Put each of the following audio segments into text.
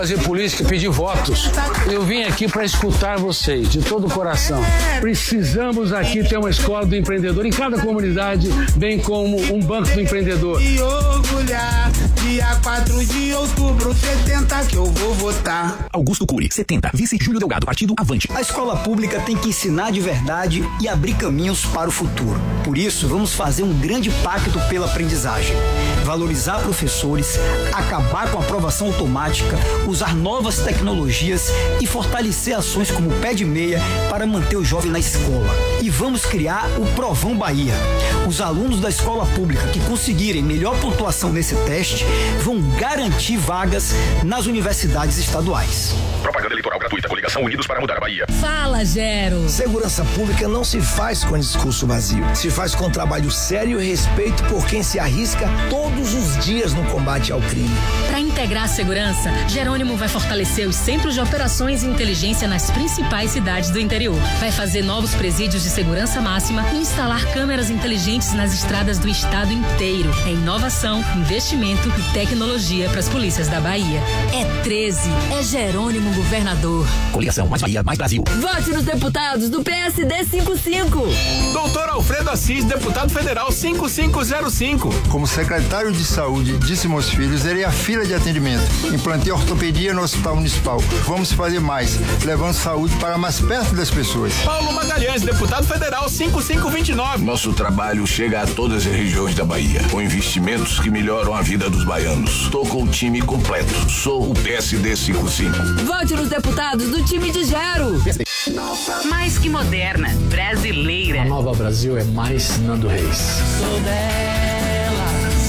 Fazer política, pedir votos. Eu vim aqui para escutar vocês, de todo o coração. Precisamos aqui ter uma escola do empreendedor em cada comunidade, bem como um banco do empreendedor. E orgulhar, dia 4 de outubro, 70 que eu vou votar. Augusto Cury, 70. Vice Júlio Delgado, partido Avante. A escola pública tem que ensinar de verdade e abrir caminhos para o futuro. Por isso, vamos fazer um grande pacto pela aprendizagem. Valorizar professores, acabar com a aprovação automática, usar novas tecnologias e fortalecer ações como o Pé de Meia para manter o jovem na escola. E vamos criar o Provão Bahia. Os alunos da escola pública que conseguirem melhor pontuação nesse teste vão garantir vagas nas universidades estaduais. Propaganda eleitoral gratuita, coligação Unidos para Mudar a Bahia. Fala, Gero. Segurança pública não se faz com discurso vazio. Se faz com trabalho sério e respeito por quem se arrisca todos os dias no combate ao crime. Para integrar a segurança, Jerônimo vai fortalecer os centros de operações e inteligência nas principais cidades do interior. Vai fazer novos presídios de segurança máxima e instalar câmeras inteligentes nas estradas do estado inteiro. É inovação, investimento e tecnologia para as polícias da Bahia. É 13. É Jerônimo governador. Coligação Mais Bahia, Mais Brasil. Vote nos deputados do PSD 55. Doutor Alfredo Assis, deputado federal 5505. Como secretário de saúde, disse meus filhos, irei à fila de atendimento. Implantei ortopedia no Hospital Municipal. Vamos fazer mais, levando saúde para mais perto das pessoas. Paulo Magalhães, deputado federal 5529. Nosso trabalho chega a todas as regiões da Bahia, com investimentos que melhoram a vida dos baianos. Estou com o time completo. Sou o PSD 55. Vote nos deputados do time de Gero. Mais que moderna, brasileira. A Nova Brasil é mais Nando Reis. Sou dela,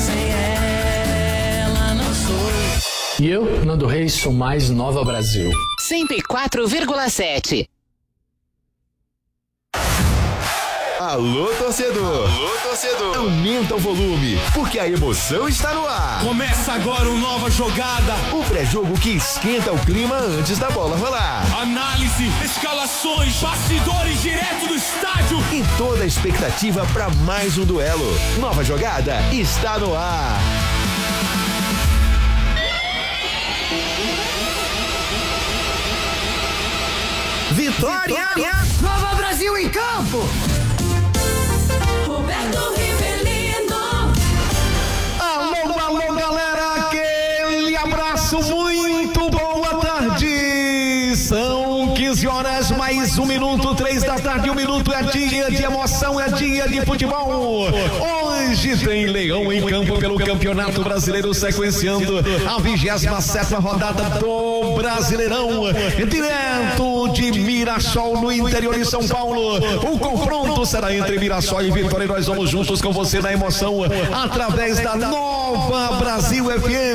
sem ela não sou. E eu, Nando Reis, sou mais Nova Brasil. 104,7. Alô, torcedor! Alô, torcedor! Aumenta o volume, porque a emoção está no ar. Começa agora uma nova jogada. O pré-jogo que esquenta o clima antes da bola rolar. Análise, escalações, bastidores direto do estádio. E toda a expectativa para mais um duelo. Nova jogada está no ar. Vitória! Nova Brasil em campo! Roberto Rivelino. Alô, alô, galera, aquele abraço, muito boa tarde. São 15 horas, mais 1 minuto, 3 da tarde, 1 minuto, é dia de emoção, é dia de futebol. Hoje tem Leão em campo pelo Campeonato Brasileiro, sequenciando a 27ª rodada do Brasileirão, direto de Mirassol, no interior de São Paulo. O confronto será entre Mirassol e Vitória, e nós vamos juntos com você na emoção, através da Nova Brasil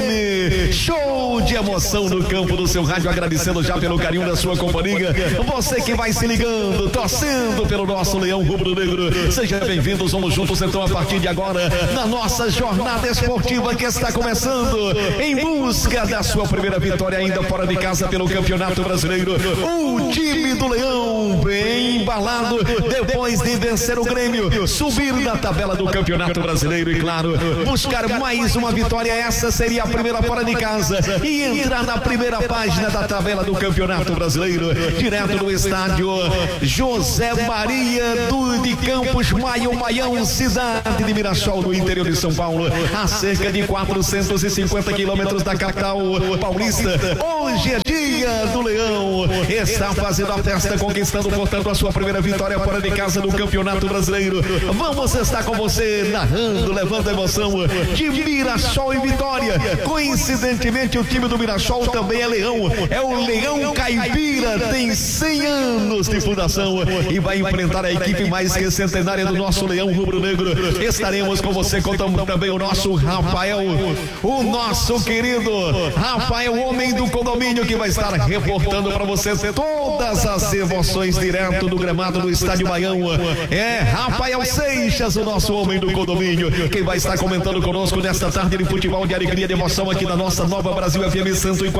FM. Show de emoção no campo do seu rádio, agradecendo já pelo carinho da sua companhia. Você que vai se ligando, torcendo pelo nosso Leão Rubro-Negro, seja bem-vindos, vamos juntos então a partir de agora, na nossa jornada esportiva que está começando, em busca da sua primeira vitória ainda fora de casa pelo Campeonato Brasileiro. O time do Leão, bem embalado, depois de vencer o Grêmio, subir na tabela do Campeonato Brasileiro e, claro, buscar mais uma vitória. Essa seria a primeira fora de casa e entrar na primeira página da tabela do Campeonato Brasileiro, direto do estádio José Maria de Campos Maião, cidade de Mirassol, no interior de São Paulo, a cerca de 450 quilômetros da capital paulista. Hoje é dia do Leão, está fazendo a festa, conquistando, portanto, a sua primeira vitória fora de casa no Campeonato Brasileiro. Vamos estar com você, narrando, levando a emoção de Mirassol e Vitória. Coincidentemente, o time do Mirassol também é Leão, é o Leão Caipira, tem 100 anos de fundação e vai enfrentar a equipe mais que centenária do nosso Leão Rubro-Negro. Estaremos com você, contamos também o nosso Rafael, o nosso querido Rafael, homem do condomínio, que vai estar reportando para você todas as emoções direto do gramado do Estádio Baião. É Rafael Seixas, o nosso homem do condomínio, quem vai estar comentando conosco nesta tarde de futebol, de alegria, de emoção, aqui na nossa Nova Brasil FM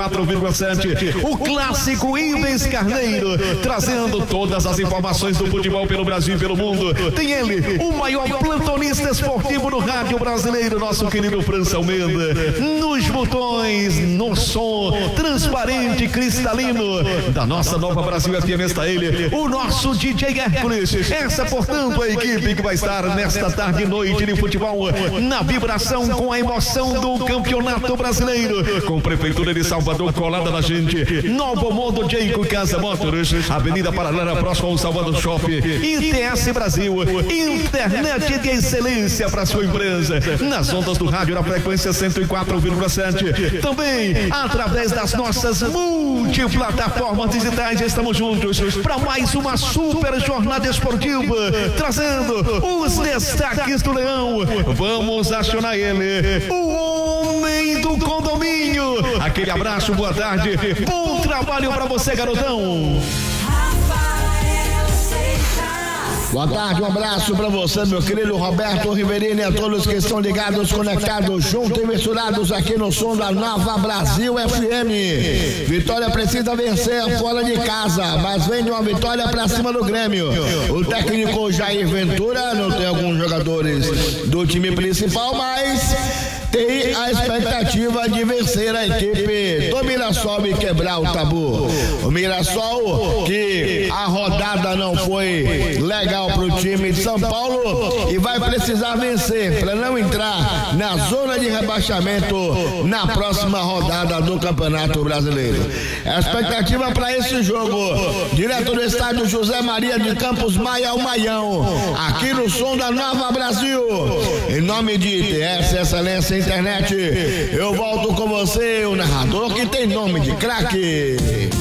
104,7. O clássico Ivens Carneiro, trazendo todas as informações do futebol pelo Brasil e pelo mundo. Tem ele, o maior plantonista esportivo esportivo no rádio brasileiro, nosso querido França Almeida. Nos botões, no som transparente, cristalino da nossa Nova Brasil FM está ele, o nosso DJ Hércules. Essa, portanto, a equipe que vai estar nesta tarde e noite de futebol na vibração com a emoção do Campeonato Brasileiro. Com Prefeitura de Salvador colada na gente. Novo Mundo Jeico Casa Motors, Avenida Paralela, próximo ao Salvador Shopping. ITS Brasil, internet de excelência para sua empresa. Nas ondas do rádio na frequência 104,7. Também através das nossas multiplataformas digitais. Estamos juntos para mais uma super jornada esportiva, trazendo os destaques do Leão. Vamos acionar ele, o homem do condomínio. Aquele abraço, boa tarde, bom trabalho para você, garotão. Boa tarde, um abraço para você, meu querido Roberto Riverino, e a todos que estão ligados, conectados, juntos e misturados aqui no som da Nova Brasil FM. Vitória precisa vencer fora de casa, mas vem de uma vitória para cima do Grêmio. O técnico Jair Ventura não tem alguns jogadores do time principal, mas tem a expectativa de vencer a equipe do Mirassol e quebrar o tabu. O Mirassol, que a rodada não foi legal para o time de São Paulo e vai precisar vencer para não entrar na zona de rebaixamento na próxima rodada do Campeonato Brasileiro. A expectativa para esse jogo, direto do estádio José Maria de Campos Maia, o Maião, aqui no som da Nova Brasil. Em nome de ITS Excelência Internet, eu volto com você, o narrador que tem nome de craque.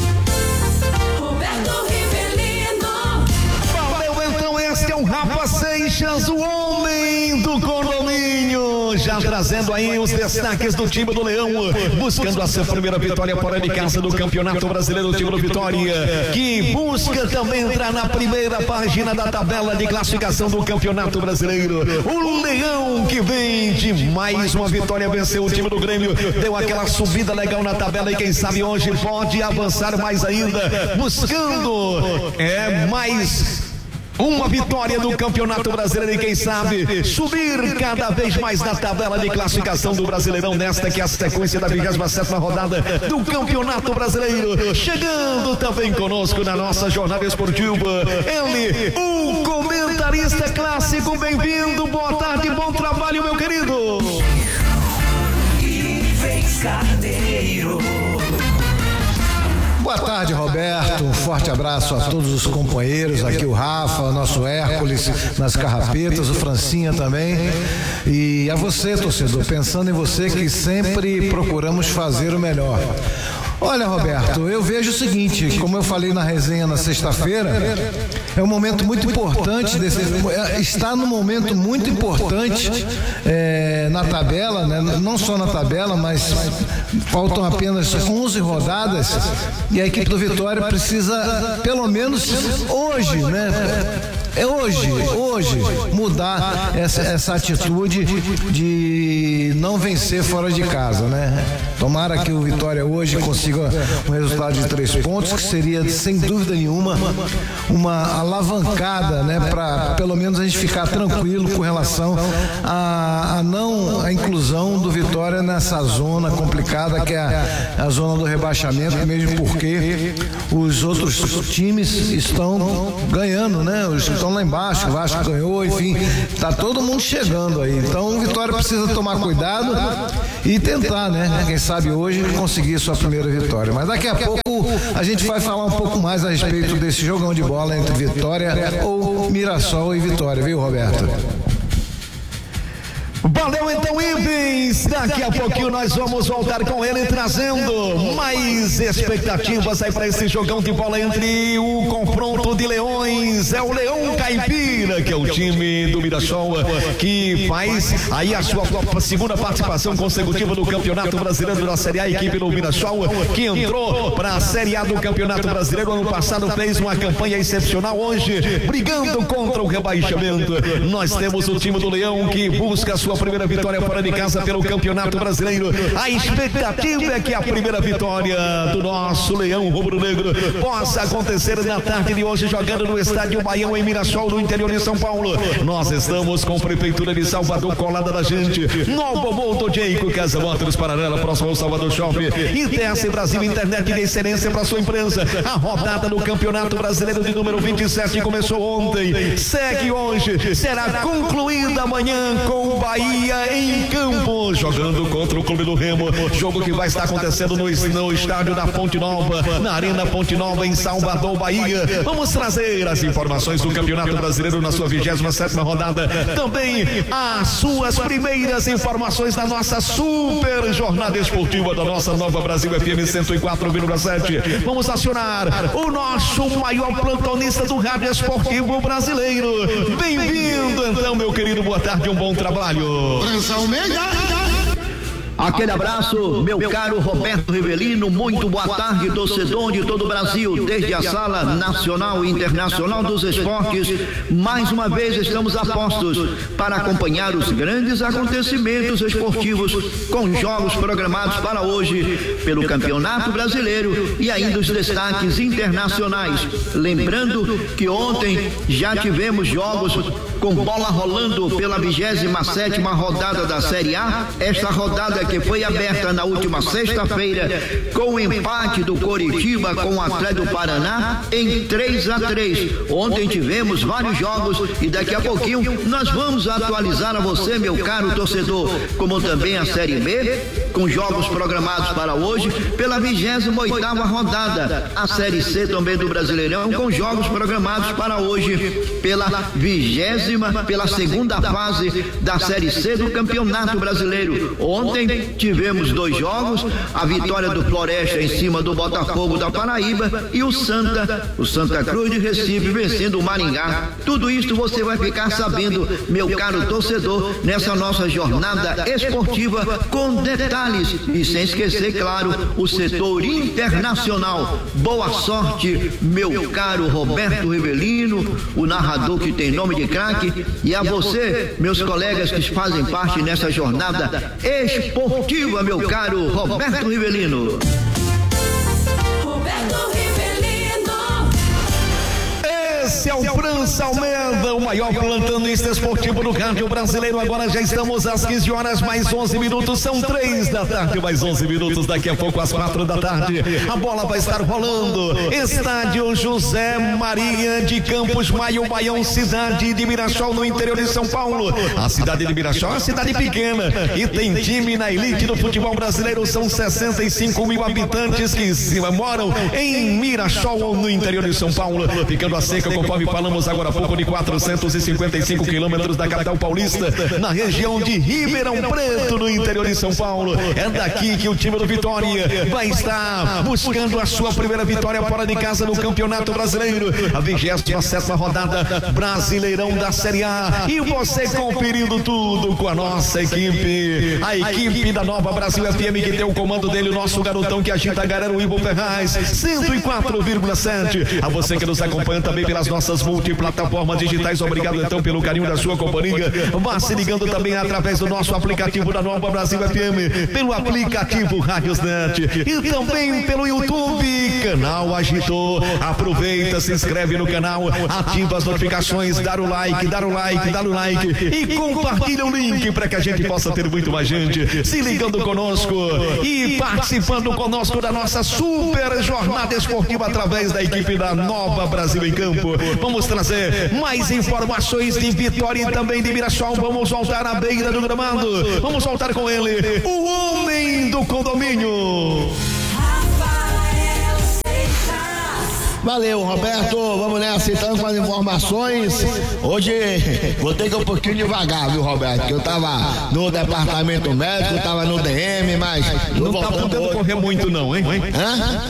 Este é o Rafa Seixas, o homem do condomínio, já trazendo aí os destaques do time do Leão, buscando a sua primeira vitória fora de casa do Campeonato Brasileiro, o time do Vitória, que busca também entrar na primeira página da tabela de classificação do Campeonato Brasileiro. O Leão, que vem de mais uma vitória, venceu o time do Grêmio, deu aquela subida legal na tabela e quem sabe hoje pode avançar mais ainda, buscando mais uma vitória do Campeonato Brasileiro e quem sabe subir cada vez mais na tabela de classificação do Brasileirão, nesta que é a sequência da 27ª rodada do Campeonato Brasileiro. Chegando também conosco na nossa jornada esportiva, ele, o comentarista clássico. Bem-vindo, boa tarde, bom trabalho, meu querido. Boa tarde, Roberto. Um forte abraço a todos os companheiros. Aqui o Rafa, o nosso Hércules nas carrapetas, o Francinha também. E a você, torcedor, pensando em você, que sempre procuramos fazer o melhor. Olha, Roberto, eu vejo o seguinte, como eu falei na resenha na sexta-feira, é um momento muito importante, está num momento muito importante na tabela, né? Não só na tabela, mas faltam apenas 11 rodadas e a equipe do Vitória precisa, pelo menos hoje, né? Hoje, mudar essa atitude de não vencer fora de casa, né? Tomara que o Vitória hoje consiga um resultado de 3 pontos, que seria, sem dúvida nenhuma, uma alavancada, né? Para pelo menos a gente ficar tranquilo com relação à inclusão do Vitória nessa zona complicada que é a zona do rebaixamento, mesmo porque os outros times estão ganhando, né? Os que estão lá embaixo, o Vasco ganhou, enfim, tá todo mundo chegando aí. Então o Vitória precisa tomar cuidado e tentar, né? Quem sabe hoje conseguir sua primeira vitória. Mas daqui a pouco a gente vai falar um pouco mais a respeito desse jogão de bola entre Vitória ou Mirassol e Vitória, viu, Roberto? Valeu então, Ivens. Daqui a pouquinho nós vamos voltar com ele, trazendo mais expectativas aí para esse jogão de bola entre o confronto de leões. É o Leão Caipira, que é o time do Mirassol, que faz aí a sua segunda participação consecutiva no Campeonato Brasileiro da Série A. A equipe do Mirassol, que entrou para a Série A do Campeonato Brasileiro ano passado, fez uma campanha excepcional. Hoje, brigando contra o rebaixamento, nós temos o time do Leão, que busca a sua sua primeira vitória fora de casa pelo Campeonato Brasileiro. A expectativa é que a primeira vitória do nosso Leão Rubro-Negro possa acontecer na tarde de hoje, jogando no Estádio Baião em Mirassol, no interior de São Paulo. Nós estamos com a Prefeitura de Salvador colada da gente. Novo Moto Jeico, Casa Motors Paralela, próximo ao Salvador Shopping. ITS Brasil, internet de excelência para sua empresa. A rodada do Campeonato Brasileiro de número 27 começou ontem, segue hoje, será concluída amanhã com o Bahia em campo, jogando contra o Clube do Remo. Jogo que vai estar acontecendo no estádio da Fonte Nova, na Arena Fonte Nova, em Salvador, Bahia. Vamos trazer as informações do Campeonato Brasileiro na sua 27ª rodada. Também as suas primeiras informações da nossa super jornada esportiva da nossa Nova Brasil FM 104,7. Vamos acionar o nosso maior plantonista do rádio esportivo brasileiro. Bem-vindo, então, meu querido, boa tarde, um bom trabalho. Aquele abraço, meu caro Roberto Rivelino, muito boa tarde, torcedor de todo o Brasil, desde a Sala Nacional e Internacional dos Esportes. Mais uma vez estamos a postos para acompanhar os grandes acontecimentos esportivos com jogos programados para hoje pelo Campeonato Brasileiro e ainda os destaques internacionais. Lembrando que ontem já tivemos jogos com bola rolando pela 27ª rodada da Série A. Esta rodada que foi aberta na última sexta-feira com o empate do Coritiba com o Atlético do Paraná em 3-3. Ontem tivemos vários jogos e daqui a pouquinho nós vamos atualizar a você, meu caro torcedor, como também a Série B, com jogos programados para hoje pela 28ª rodada. A Série C também do Brasileirão, com jogos programados para hoje pela segunda fase da Série C do Campeonato Brasileiro. Ontem tivemos 2 jogos, a vitória do Floresta em cima do Botafogo da Paraíba e o Santa Cruz de Recife vencendo o Maringá. Tudo isto você vai ficar sabendo, meu caro torcedor, nessa nossa jornada esportiva com detalhes e sem esquecer, claro, o setor internacional. Boa sorte, meu caro Roberto Rivelino, o narrador que tem nome de craque, e a você, meus colegas que fazem parte nessa jornada esportiva, meu caro Roberto Rivelino. Esse é o França Almeida, o maior plantonista esportivo do rádio brasileiro. Agora já estamos às 15 horas mais 11 minutos, são 3 da tarde mais 11 minutos, daqui a pouco às 4 da tarde a bola vai estar rolando. Estádio José Maria de Campos Maio, Baião, cidade de Mirassol, no interior de São Paulo. A cidade de Mirassol é uma cidade pequena e tem time na elite do futebol brasileiro. São 65 mil habitantes que moram em Mirassol, no interior de São Paulo, ficando a cerca, conforme falamos agora há pouco, de 455 quilômetros da capital paulista, na região de Ribeirão Preto, no interior de São Paulo. É daqui que o time do Vitória vai estar buscando a sua primeira vitória fora de casa no Campeonato Brasileiro, a 27ª rodada Brasileirão da Série A. E você conferindo tudo com a nossa equipe, a equipe da Nova Brasil FM, que tem o comando dele, o nosso garotão que agita a galera, o Ivo Ferraz, 104,7. A você que nos acompanha também pelas nossas multiplataformas digitais, obrigado então pelo carinho da sua companhia. Vá se ligando também através do nosso aplicativo da Nova Brasil FM, pelo aplicativo Radiosnet e também pelo YouTube, canal Agitou. Aproveita, se inscreve no canal, ativa as notificações, dá o like e compartilha o link para que a gente possa ter muito mais gente se ligando conosco e participando conosco da nossa super jornada esportiva através da equipe da Nova Brasil em Campo. Vamos trazer mais informações de Vitória e também de Mirassol. Vamos voltar à beira do gramado. Vamos voltar com ele, o homem do condomínio. Valeu, Roberto. Vamos nessa então com as informações. Hoje vou ter que ir um pouquinho devagar, viu, Roberto? Porque eu tava no departamento médico, tava no DM, mas não tá podendo correr muito não, hein? Hã?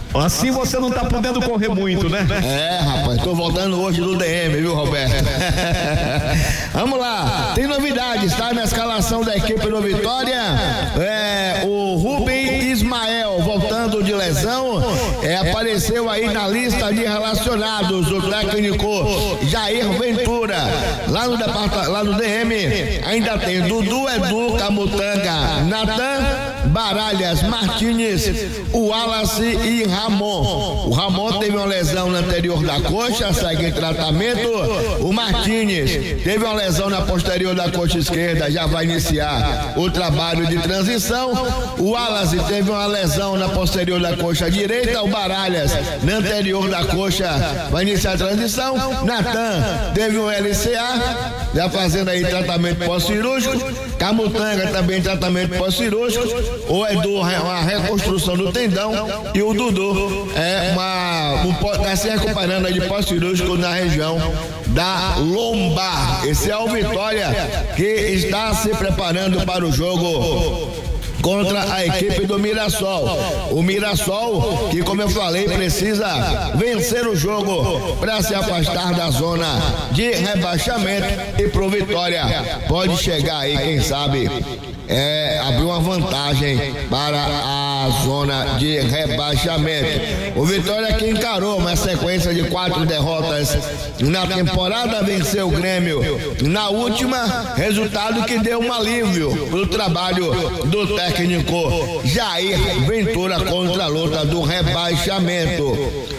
Assim você não tá podendo correr muito, né? É, rapaz, tô voltando hoje do DM, viu, Roberto? Vamos lá, tem novidades, tá? Na escalação da equipe do Vitória, o Rubem Ismael, voltando de lesão, apareceu aí na lista de relacionados, o técnico Jair Ventura. Lá no DM, ainda tem Dudu, Edu, Camutanga, Natan, Baralhas, Martínez, o Wallace e Ramon. O Ramon teve uma lesão na anterior da coxa, segue em tratamento. O Martínez teve uma lesão na posterior da coxa esquerda, já vai iniciar o trabalho de transição. O Wallace teve uma lesão na posterior da coxa direita. O Baralhas, na anterior da coxa, vai iniciar a transição. Natan teve um LCA, já fazendo aí tratamento pós-cirúrgico. Camutanga também tratamento pós-cirúrgico. O Edu, uma reconstrução do tendão. E o Dudu está se recuperando aí de pós-cirúrgico na região da lombar. Esse é o Vitória, que está se preparando para o jogo contra a equipe do Mirassol. O Mirassol, que, como eu falei, precisa vencer o jogo para se afastar da zona de rebaixamento, e pro Vitória pode chegar aí, quem sabe, abrir uma vantagem para a zona de rebaixamento. O Vitória, que encarou uma sequência de 4 derrotas na temporada, venceu o Grêmio na última, resultado que deu um alívio pro trabalho do técnico Jair Ventura contra a luta do rebaixamento.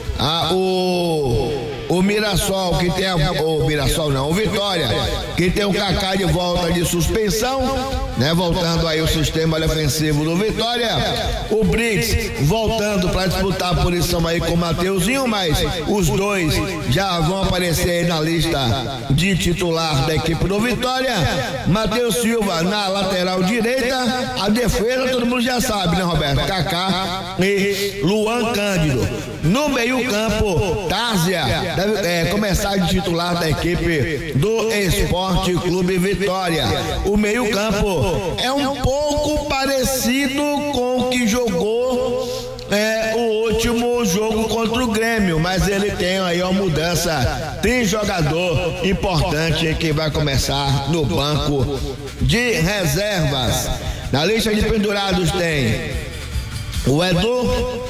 O Mirassol, que tem o Vitória, que tem o Kaká de volta de suspensão, né? Voltando aí o sistema defensivo do Vitória. O Brits voltando para disputar a posição aí com o Mateuzinho, mas os dois já vão aparecer aí na lista de titular da equipe do Vitória. Matheus Silva na lateral direita. A defesa todo mundo já sabe, né, Roberto? Kaká e Luan Cândido. No meio-campo, Tárzia deve começar de titular da equipe do Esporte Clube Vitória. O meio-campo é um pouco parecido com o que jogou o último jogo contra o Grêmio, mas ele tem aí uma mudança. Tem jogador importante que vai começar no banco de reservas. Na lista de pendurados tem o Edu,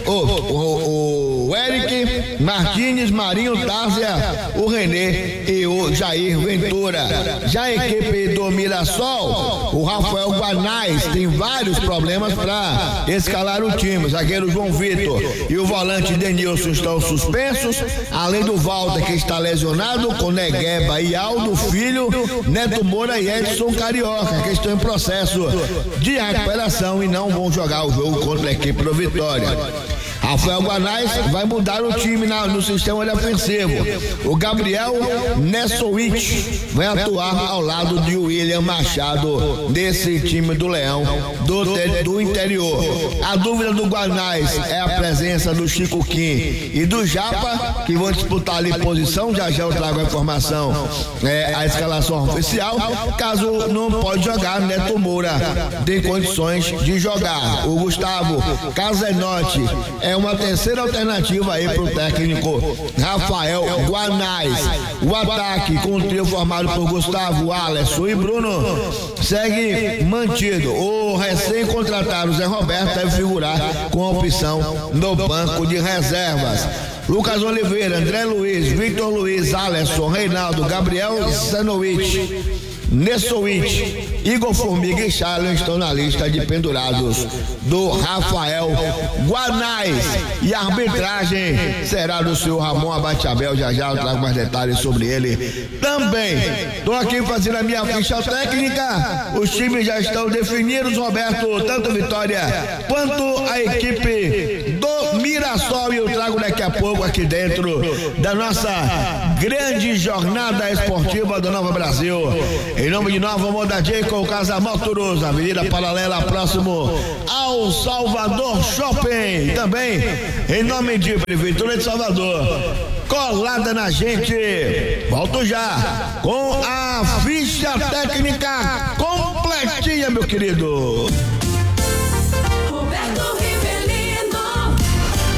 o Eric, Martínez, Marinho, Tárzia, o René e o Jair Ventura. Já a equipe do Mirassol, o Rafael Guanais tem vários problemas para escalar o time. O zagueiro João Vitor e o volante Denilson estão suspensos, além do Walter, que está lesionado, com Negueba e Aldo Filho, Neto Moura e Edson Carioca, que estão em processo de recuperação e não vão jogar o jogo contra a equipe do Vitória. Rafael Guanais vai mudar o time no sistema defensivo. O Gabriel Nessowitz vai atuar ao lado de William Machado desse time do Leão do interior. A dúvida do Guanais é a presença do Chico Kim e do Japa, que vão disputar ali posição. Já eu trago a informação, a escalação oficial. Caso não pode jogar, Neto Moura tem condições de jogar. O Gustavo Casenotti é uma terceira alternativa aí pro técnico Rafael Guanais. O ataque, com o trio formado por Gustavo, Alisson e Bruno, segue mantido. O recém-contratado Zé Roberto deve figurar com a opção no banco de reservas. Lucas Oliveira, André Luiz, Victor Luiz, Alisson, Reinaldo, Gabriel Sanowitz, Nessowitz, Igor Formiga e Charles estão na lista de pendurados do Rafael Guanais. E a arbitragem será do senhor Ramon Abate-Abel. Já eu trago mais detalhes sobre ele também. Estou aqui fazendo a minha ficha técnica. Os times já estão definidos, Roberto, tanto Vitória quanto a equipe do Mirassol. E eu trago daqui a pouco aqui dentro da nossa grande jornada esportiva do Nova Brasil. Em nome de Nova Moda com Casa Motoros, Avenida Paralela, próximo ao Salvador Shopping. Também em nome de Prefeitura de Salvador, colada na gente. Volto já com a ficha técnica completinha, meu querido.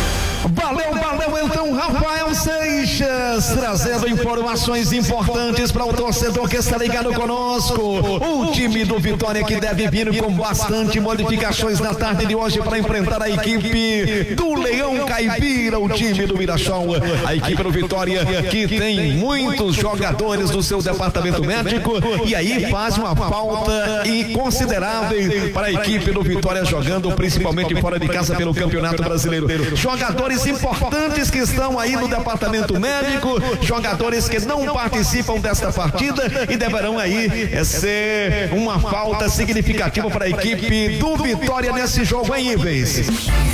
Valeu então, Rafael Seixas, trazendo informações importantes para o torcedor que está ligado conosco. O time do Vitória que deve vir com bastante modificações na tarde de hoje para enfrentar a equipe do Leão Caipira, o time do Mirassol. A equipe do Vitória que tem muitos jogadores do seu departamento médico e aí faz uma falta considerável para a equipe do Vitória jogando principalmente fora de casa pelo Campeonato Brasileiro. Jogadores importantes que estão aí no departamento médico, jogadores que não participam desta partida e deverão aí ser uma falta significativa para a equipe do Vitória nesse jogo, hein, Ives?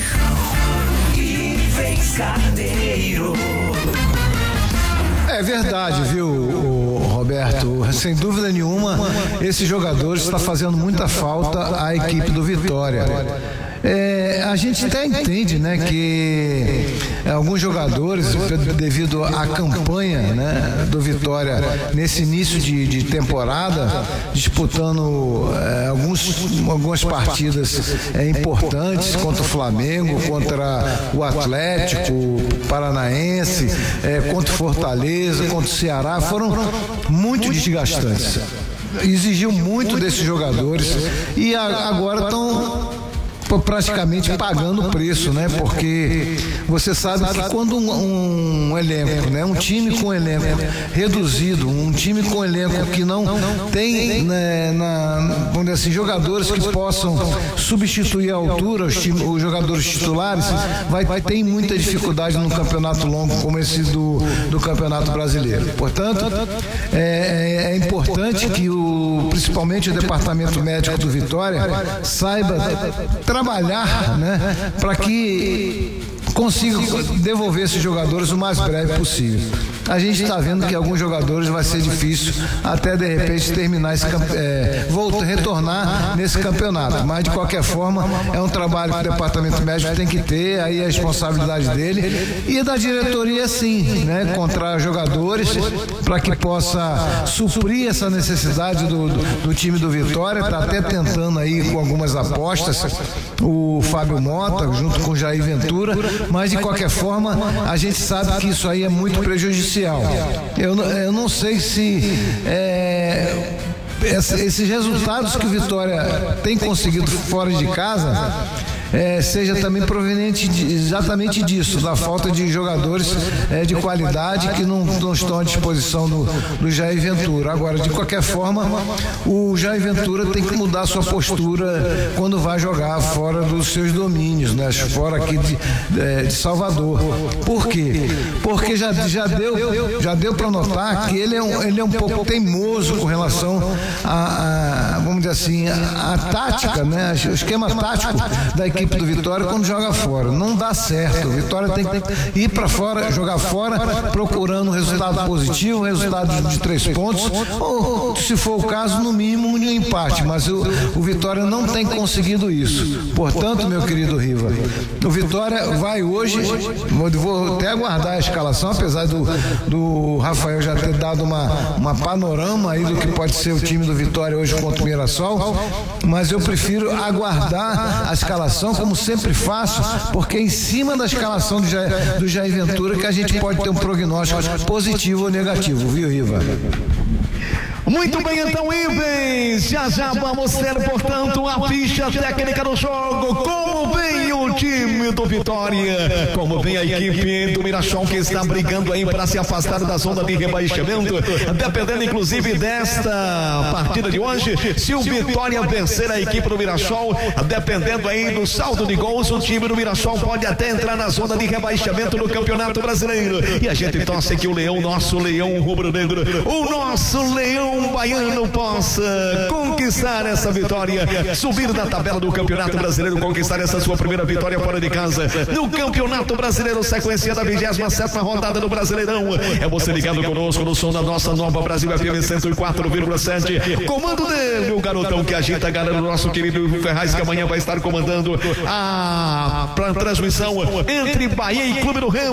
É verdade, viu, Roberto? Sem dúvida nenhuma, esse jogador está fazendo muita falta à equipe do Vitória. A gente até entende, né, que alguns jogadores, devido à campanha, né, do Vitória nesse início de temporada, disputando algumas partidas importantes contra o Flamengo, contra o Atlético Paranaense, contra o Fortaleza, contra o Ceará, foram muito desgastantes. Exigiu muito desses jogadores e agora estão praticamente pagando o preço, né? Porque você sabe que quando um elenco, né? Um time com elenco reduzido, um time com elenco que não tem, né, vamos dizer assim, jogadores que possam substituir à altura os jogadores titulares, vai ter muita dificuldade num campeonato longo como esse do Campeonato Brasileiro. Portanto, é importante que principalmente o departamento médico do Vitória saiba trabalhar, né, para que consiga devolver esses jogadores o mais breve possível. A gente está vendo que alguns jogadores vai ser difícil até de repente terminar retornar nesse campeonato, mas de qualquer forma é um trabalho que o departamento médico tem que ter, aí a responsabilidade dele e da diretoria, sim, né, encontrar jogadores para que possa suprir essa necessidade do time do Vitória. Está até tentando aí com algumas apostas o Fábio Mota junto com o Jair Ventura, mas de qualquer forma a gente sabe que isso aí é muito prejudicial. Eu não sei se esses resultados que o Vitória tem conseguido fora de casa seja também proveniente exatamente disso, da falta de jogadores de qualidade que não estão à disposição do Jair Ventura. Agora, de qualquer forma, o Jair Ventura tem que mudar sua postura quando vai jogar fora dos seus domínios, né? Fora aqui de Salvador. Por quê? Porque já deu para notar que ele é um pouco teimoso com relação a vamos dizer assim, a tática, né? O esquema tático da equipe do Vitória quando joga fora. Não dá certo. O Vitória tem que ir para fora, jogar fora, procurando um resultado positivo, resultado de 3 pontos, ou, se for o caso, no mínimo um empate. Mas o Vitória não tem conseguido isso. Portanto, meu querido Riva, o Vitória vai hoje, vou até aguardar a escalação, apesar do Rafael já ter dado uma panorama aí do que pode ser o time do Vitória hoje contra o Mirassol, mas eu prefiro aguardar a escalação, como sempre faço, porque é em cima da escalação do Jair Ventura que a gente pode ter um prognóstico positivo ou negativo, viu, Riva? Muito bem, então, Ives, já vamos ter, portanto, a ficha técnica do jogo. Como vem o time do Vitória? Como vem a equipe do Mirassol, que está brigando aí para se afastar da zona de rebaixamento, dependendo inclusive desta partida de hoje. Se o Vitória vencer a equipe do Mirassol, dependendo aí do saldo de gols, o time do Mirassol pode até entrar na zona de rebaixamento no Campeonato Brasileiro. E a gente torce que o Leão, nosso Leão rubro-negro, o nosso Leão baiano possa conquistar essa vitória, subir na tabela do Campeonato Brasileiro, conquistar essa sua primeira vitória fora de casa no Campeonato Brasileiro, sequência da 27ª rodada do Brasileirão. É você ligado conosco no som da nossa nova Brasil FM 104,7. Comando dele, o garotão que agita a galera do nosso querido Ferraz, que amanhã vai estar comandando a transmissão entre Bahia e Clube do Remo.